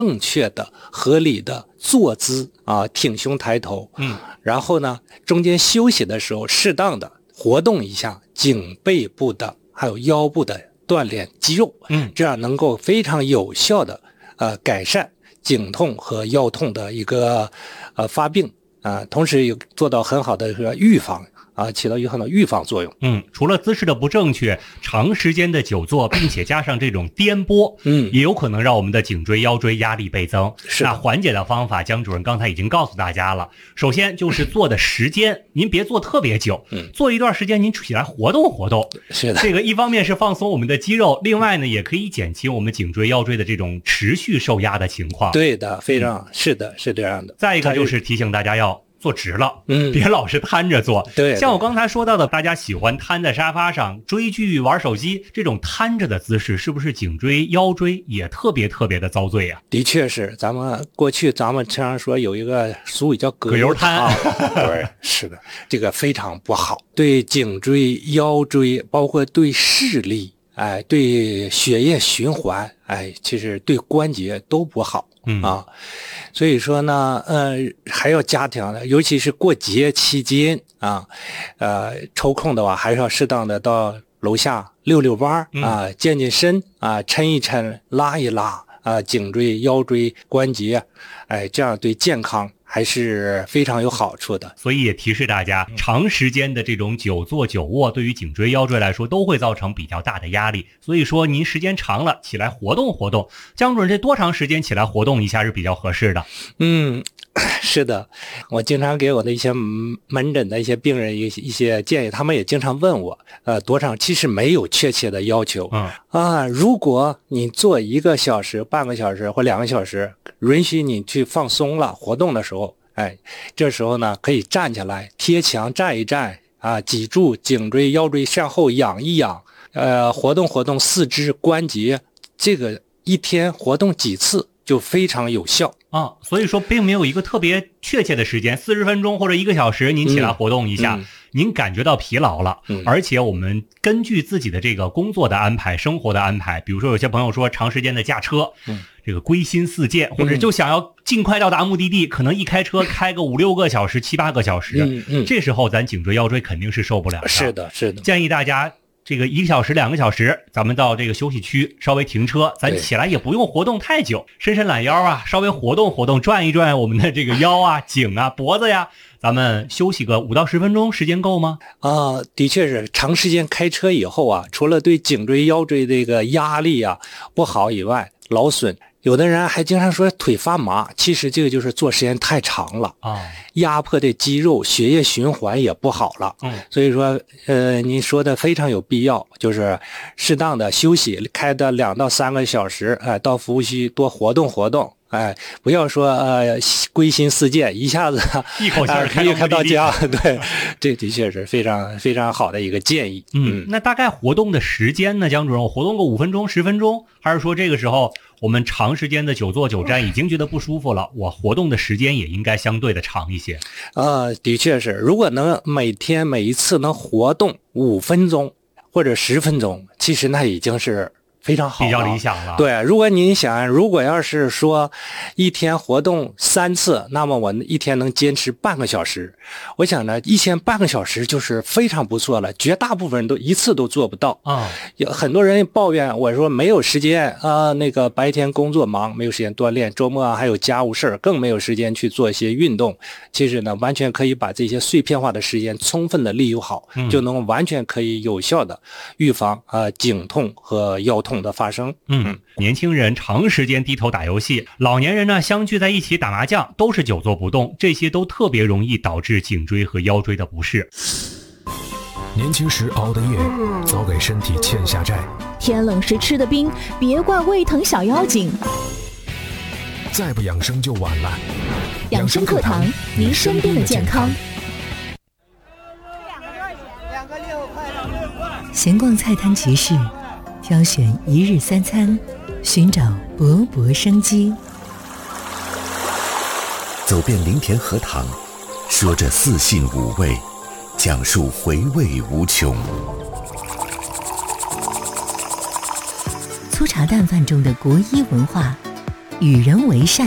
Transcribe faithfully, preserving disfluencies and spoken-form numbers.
正确的合理的坐姿啊，挺胸抬头， 嗯， 然后呢中间休息的时候适当的活动一下颈背部的还有腰部的锻炼肌肉， 嗯， 这样能够非常有效的呃改善颈痛和腰痛的一个呃发病啊、呃，同时也做到很好的一个预防啊，起到很好的预防作用。 嗯，除了姿势的不正确，长时间的久坐，并且加上这种颠簸，嗯，也有可能让我们的颈椎、腰椎压力倍增。 是那缓解的方法，姜主任刚才已经告诉大家了。首先就是坐的时间，您别坐特别久，嗯，坐一段时间，您起来活动活动。 是的， 这个一方面是放松我们的肌肉，另外呢，也可以减轻我们颈椎、腰椎的这种持续受压的情况。 对的，非常、嗯、是的，是这样的。 再一个就是提醒大家要坐直了， 嗯， 别老是瘫着坐。 对， 像我刚才说到的，大家喜欢瘫在沙发上追剧、玩手机，这种瘫着的姿势，是不是颈椎、腰椎也特别特别的遭罪呀、啊？ 的确是，咱们过去咱们经常说有一个俗语叫葛优瘫，对，是的，这个非常不好，对颈椎、腰椎，包括对视力，哎，对血液循环，哎，其实对关节都不好。嗯啊，所以说呢，呃，还要加强的，尤其是过节期间啊，呃，抽空的话，还是要适当的到楼下溜溜弯啊，健健身啊，抻一抻，拉一拉啊，颈椎、腰椎关节，哎，这样对健康还是非常有好处的。 所以也提示大家，长时间的这种久坐久卧对于颈椎腰椎来说都会造成比较大的压力，所以说您时间长了起来活动活动。姜主任，这多长时间起来活动一下是比较合适的？ 嗯，是的，我经常给我的一些门诊的一些病人一些一些建议，他们也经常问我，呃，多长？其实没有确切的要求。嗯啊，如果你做一个小时、半个小时或两个小时，允许你去放松了活动的时候，哎，这时候呢可以站起来，贴墙站一站啊，脊柱、颈椎、腰椎向后仰一仰，呃，活动活动四肢关节，这个一天活动几次就非常有效。 啊，所以说并没有一个特别确切的时间，四十分钟或者一个小时，您起来活动一下，嗯嗯、您感觉到疲劳了、嗯，而且我们根据自己的这个工作的安排、生活的安排，比如说有些朋友说长时间的驾车，嗯，这个归心似箭，或者就想要尽快到达目的地，嗯、可能一开车开个五六个小时、七八个小时，嗯嗯，这时候咱颈椎腰椎肯定是受不了的。 是的，是的， 建议大家。这个一个小时两个小时咱们到这个休息区稍微停车，咱起来也不用活动太久，伸伸懒腰啊，稍微活动活动，转一转我们的这个腰啊颈啊脖子呀，咱们休息个五到十分钟，时间够吗？ 啊，的确是长时间开车以后啊，除了对颈椎腰椎这个压力啊不好以外，劳损，有的人还经常说腿发麻，其实这个就是坐时间太长了啊，压迫的肌肉，血液循环也不好了。嗯，所以说，呃，您说的非常有必要，就是适当的休息，开的两到三个小时，哎、呃，到服务区多活动活动。哎，不要说呃归心似箭，一下子一口气可以开到家，对，这的确是非常非常好的一个建议。 嗯，那大概活动的时间呢，姜主任，我活动个五分钟、十分钟，还是说这个时候我们长时间的久坐久站已经觉得不舒服了，我活动的时间也应该相对的长一些？ 呃，的确是，如果能每天每一次能活动五分钟或者十分钟，其实那已经是非常好， 比较理想了。 对，如果您想，如果要是说一天活动三次，那么我一天能坚持半个小时。我想呢，一天半个小时就是非常不错了，绝大部分人都一次都做不到啊。有很多人抱怨我说没有时间啊，那个白天工作忙，没有时间锻炼，周末啊还有家务事儿，更没有时间去做一些运动。其实呢，完全可以把这些碎片化的时间充分的利用好，嗯、就能完全可以有效的预防啊、呃、颈痛和腰痛的发生。 嗯，年轻人长时间低头打游戏，老年人呢相聚在一起打麻将，都是久坐不动，这些都特别容易导致颈椎和腰椎的不适。 年轻时熬的夜，早给身体欠下债。 天冷时吃的冰，别怪胃疼小妖精。 再不养生就晚了。 养生课堂，您身边的健康。 闲逛菜摊集市，挑选一日三餐，寻找勃勃生机。 走遍林田荷塘，说着四性五味，讲述回味无穷。 粗茶淡饭中的国医文化， 与人为善。